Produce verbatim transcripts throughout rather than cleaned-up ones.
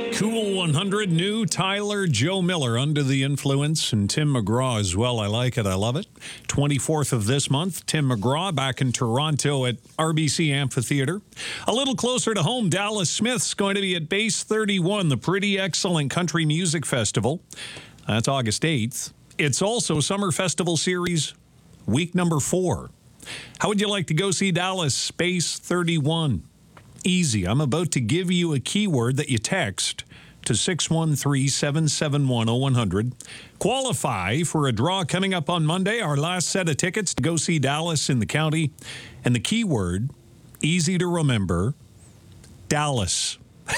Cool one hundred, new Tyler, Joe Miller, Under the Influence, and Tim McGraw as well. I like it. I love it. twenty-fourth of this month, Tim McGraw back in Toronto at R B C Amphitheater. A little closer to home, Dallas Smith's going to be at Base thirty-one, the Pretty Excellent Country Music Festival. That's August eighth. It's also Summer Festival Series week number four. How would you like to go see Dallas Base thirty-one? Easy. I'm about to give you a keyword that you text to six one three, seven seven one, zero one zero zero. Qualify for a draw coming up on Monday, our last set of tickets to go see Dallas in the county. And the keyword, easy to remember, Dallas.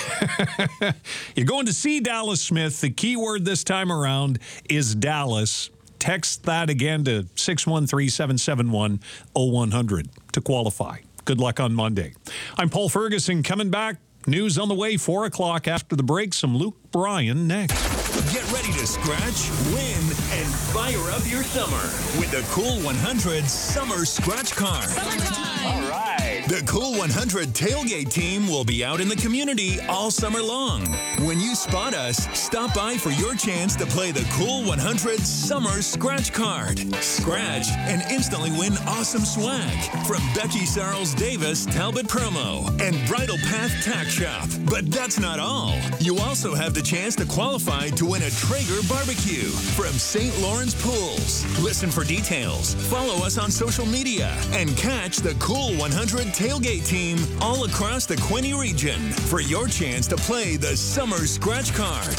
You're going to see Dallas Smith. The keyword this time around is Dallas. Text that again to six one three, seven seven one, zero one zero zero to qualify. Good luck on Monday. I'm Paul Ferguson coming back. News on the way, four o'clock after the break. Some Luke Bryan next. Get ready to scratch, win, and fire up your summer with the Cool one hundred Summer Scratch Card. Summertime! All right. The Cool one hundred tailgate team will be out in the community all summer long. When you spot us, stop by for your chance to play the Cool one hundred Summer Scratch Card. Scratch and instantly win awesome swag from Becky Sarles Davis Talbot Promo and Bridal Path Tack Shop. But that's not all. You also have the chance to qualify to win a Traeger barbecue from Saint Lawrence Pools. Listen for details, follow us on social media, and catch the Cool one hundred tailgate team all across the Quinte region for your chance to play the Summer Scratch Card.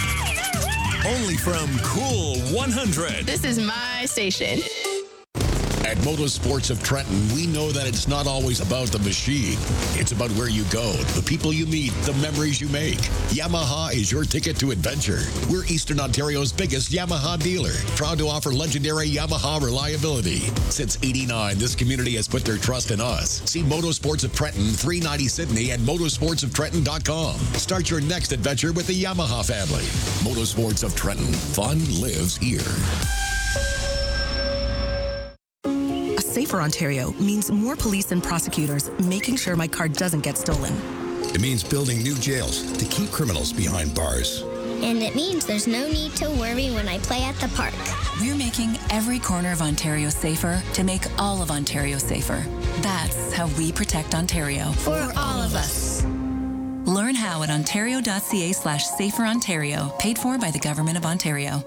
Only from Cool one hundred. This is my station. At Motorsports of Trenton, we know that it's not always about the machine. It's about where you go, the people you meet, the memories you make. Yamaha is your ticket to adventure. We're Eastern Ontario's biggest Yamaha dealer, proud to offer legendary Yamaha reliability. Since eighty-nine, this community has put their trust in us. See Motorsports of Trenton, three ninety Sydney at motorsports of trenton dot com. Start your next adventure with the Yamaha family. Motorsports of Trenton. Fun lives here. Safer Ontario means more police and prosecutors making sure my car doesn't get stolen. It means building new jails to keep criminals behind bars. And it means there's no need to worry when I play at the park. We're making every corner of Ontario safer to make all of Ontario safer. That's how we protect Ontario. For, For all of us. Learn how at ontario.ca slash safer Ontario, paid for by the Government of Ontario.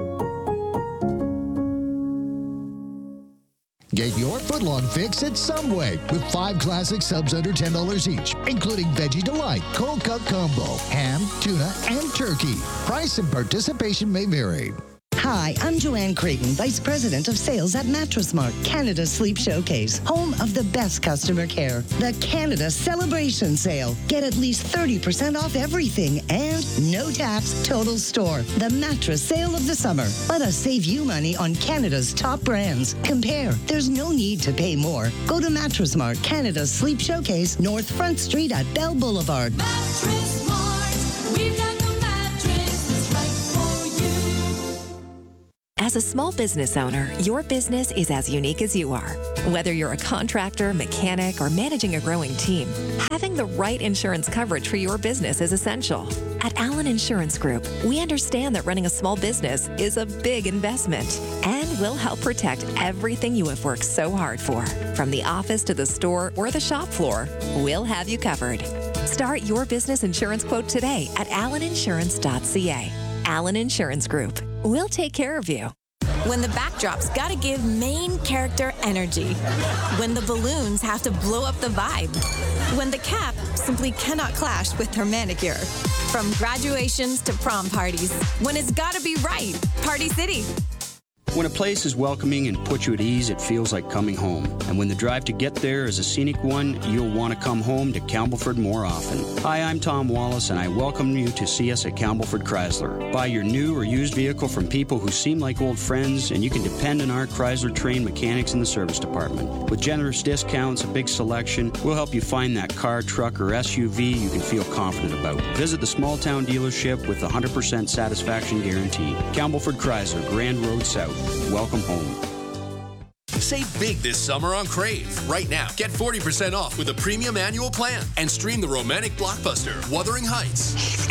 Get your footlong fix at Subway with five classic subs under ten dollars each, including Veggie Delight, Cold Cut Combo, ham, tuna, and turkey. Price and participation may vary. Hi, I'm Joanne Creighton, Vice President of Sales at Mattress Mart, Canada's Sleep Showcase, home of the best customer care. The Canada Celebration Sale. Get at least thirty percent off everything and no tax, total store. The mattress sale of the summer. Let us save you money on Canada's top brands. Compare. There's no need to pay more. Go to Mattress Mart, Canada's Sleep Showcase, North Front Street at Bell Boulevard. Mattress Mart. We've got the mattress that's right for you. As a small business owner, your business is as unique as you are. Whether you're a contractor, mechanic, or managing a growing team, having the right insurance coverage for your business is essential. At Allen Insurance Group, we understand that running a small business is a big investment, and we'll help protect everything you have worked so hard for. From the office to the store or the shop floor, we'll have you covered. Start your business insurance quote today at allen insurance dot c a. Allen Insurance Group. We'll take care of you. When the backdrop's gotta give main character energy. When the balloons have to blow up the vibe. When the cap simply cannot clash with her manicure. From graduations to prom parties. When it's gotta be right. Party City. When a place is welcoming and puts you at ease, it feels like coming home. And when the drive to get there is a scenic one, you'll want to come home to Campbellford more often. Hi, I'm Tom Wallace, and I welcome you to see us at Campbellford Chrysler. Buy your new or used vehicle from people who seem like old friends, and you can depend on our Chrysler-trained mechanics in the service department. With generous discounts, a big selection, we'll help you find that car, truck, or S U V you can feel confident about. Visit the small-town dealership with the one hundred percent satisfaction guarantee. Campbellford Chrysler, Grand Road South. Welcome home. Save big this summer on Crave. Right now, get forty percent off with a premium annual plan and stream the romantic blockbuster Wuthering Heights. Heathcliff.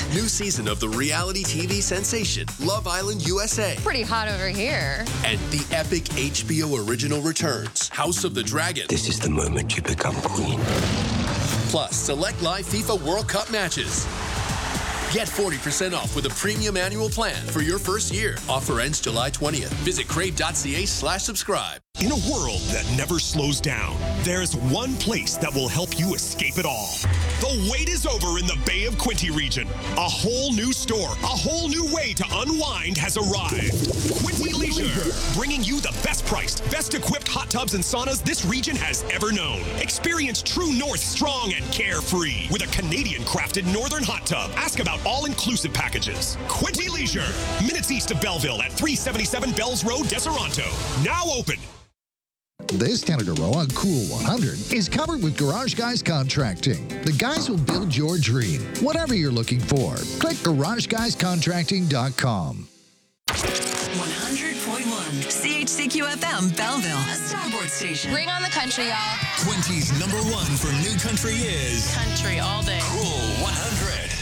New season of the reality T V sensation, Love Island U S A. Pretty hot over here. And the epic H B O original returns, House of the Dragon. This is the moment you become queen. Plus, select live FIFA World Cup matches. Get forty percent off with a premium annual plan for your first year. Offer ends July twentieth. Visit crave.ca slash subscribe. In a world that never slows down, there's one place that will help you escape it all. The wait is over in the Bay of Quinte region. A whole new store, a whole new way to unwind has arrived. Quinte Leisure, bringing you the best priced, best equipped hot tubs and saunas this region has ever known. Experience True North strong and carefree with a Canadian crafted northern hot tub. Ask about all-inclusive packages. Quinte Leisure, minutes east of Belleville at three seventy-seven Bells Road, Deseronto. Now open. This Canada Row on Cool one hundred is covered with Garage Guys Contracting. The guys will build your dream, whatever you're looking for. Click garage guys contracting dot com. one hundred point one C H C Q F M, Belleville, a Starboard station. Bring on the country, y'all. Quinty's number one for new country is Country all day. Cool one hundred.